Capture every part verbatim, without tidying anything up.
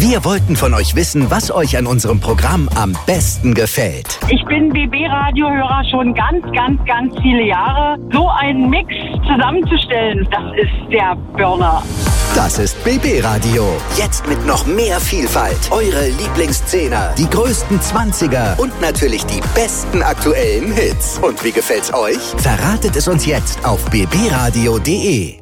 Wir wollten von euch wissen, was euch an unserem Programm am besten gefällt. Ich bin B B-Radiohörer schon ganz, ganz, ganz viele Jahre. So einen Mix zusammenzustellen, das ist der Burner. Das ist B B-Radio. Jetzt mit noch mehr Vielfalt. Eure Lieblingszehner, die größten Zwanziger und natürlich die besten aktuellen Hits. Und wie gefällt's euch? Verratet es uns jetzt auf b b radio punkt d e.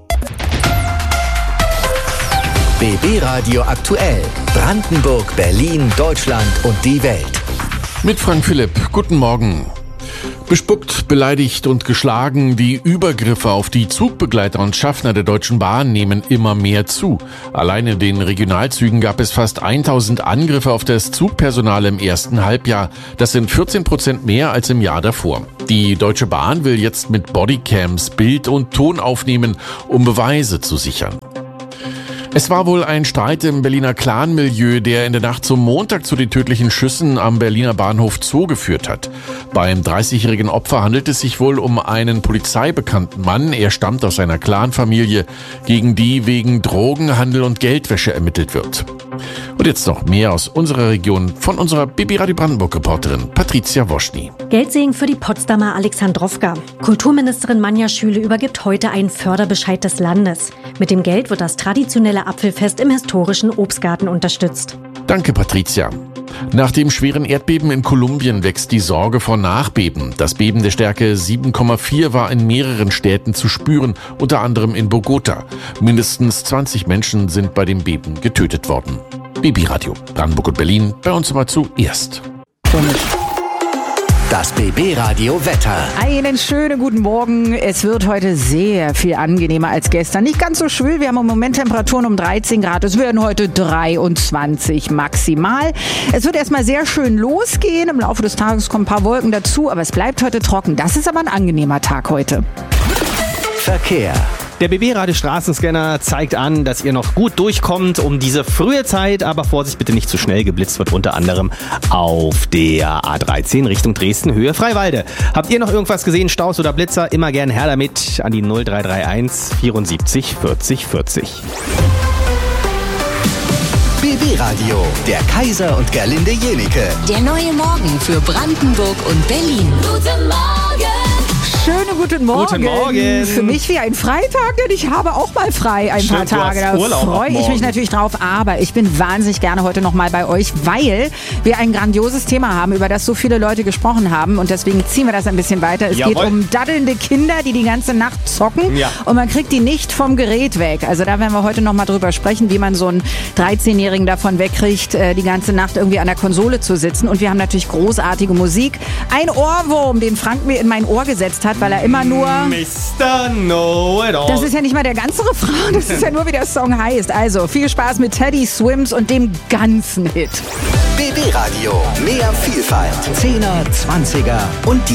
B B-Radio aktuell. Brandenburg, Berlin, Deutschland und die Welt. Mit Frank Philipp. Guten Morgen. Bespuckt, beleidigt und geschlagen, die Übergriffe auf die Zugbegleiter und Schaffner der Deutschen Bahn nehmen immer mehr zu. Allein in den Regionalzügen gab es fast tausend Angriffe auf das Zugpersonal im ersten Halbjahr. Das sind vierzehn Prozent mehr als im Jahr davor. Die Deutsche Bahn will jetzt mit Bodycams Bild und Ton aufnehmen, um Beweise zu sichern. Es war wohl ein Streit im Berliner Clan-Milieu, der in der Nacht zum Montag zu den tödlichen Schüssen am Berliner Bahnhof Zoo geführt hat. Beim dreißigjährigen Opfer handelt es sich wohl um einen polizeibekannten Mann. Er stammt aus einer Clanfamilie, gegen die wegen Drogenhandel und Geldwäsche ermittelt wird. Und jetzt noch mehr aus unserer Region von unserer B B-Radio Brandenburg-Reporterin Patricia Woschny. Geldsegen für die Potsdamer Alexandrowka. Kulturministerin Manja Schüle übergibt heute einen Förderbescheid des Landes. Mit dem Geld wird das traditionelle Apfelfest im historischen Obstgarten unterstützt. Danke, Patricia. Nach dem schweren Erdbeben in Kolumbien wächst die Sorge vor Nachbeben. Das Beben der Stärke sieben Komma vier war in mehreren Städten zu spüren, unter anderem in Bogota. Mindestens zwanzig Menschen sind bei dem Beben getötet worden. B B-Radio, Brandenburg und Berlin, bei uns immer zuerst. Das B B-Radio Wetter. Einen schönen guten Morgen. Es wird heute sehr viel angenehmer als gestern. Nicht ganz so schwül. Wir haben im Moment Temperaturen um dreizehn Grad. Es werden heute dreiundzwanzig maximal. Es wird erstmal sehr schön losgehen. Im Laufe des Tages kommen ein paar Wolken dazu, aber es bleibt heute trocken. Das ist aber ein angenehmer Tag heute. Verkehr. Der B B-Radio Straßenscanner zeigt an, dass ihr noch gut durchkommt um diese frühe Zeit, aber Vorsicht, bitte nicht zu schnell. Geblitzt wird unter anderem auf der A dreizehn Richtung Dresden, Höhe Freiwalde. Habt ihr noch irgendwas gesehen, Staus oder Blitzer? Immer gern her damit an die null drei drei eins vierundsiebzig vierzig vierzig. B B-Radio, der Kaiser und Gerlinde Jenike. Der neue Morgen für Brandenburg und Berlin. Guten Morgen! Schönen guten Morgen. Guten Morgen. Für mich wie ein Freitag, denn ich habe auch mal frei ein Stimmt, paar Tage. Da freue ich mich natürlich drauf. Aber ich bin wahnsinnig gerne heute noch mal bei euch, weil wir ein grandioses Thema haben, über das so viele Leute gesprochen haben. Und deswegen ziehen wir das ein bisschen weiter. Es Jawohl. geht um daddelnde Kinder, die die ganze Nacht zocken. Ja. Und man kriegt die nicht vom Gerät weg. Also da werden wir heute noch mal drüber sprechen, wie man so einen dreizehnjährigen davon wegkriegt, die ganze Nacht irgendwie an der Konsole zu sitzen. Und wir haben natürlich großartige Musik. Ein Ohrwurm, den Frank mir in mein Ohr gesetzt hat, weil er immer nur... Mister Know-it-all. Das ist ja nicht mal der ganze Refrain, das ist ja nur, wie der Song heißt. Also, viel Spaß mit Teddy Swims und dem ganzen Hit. B B-Radio, mehr Vielfalt. Zehner, Zwanziger und die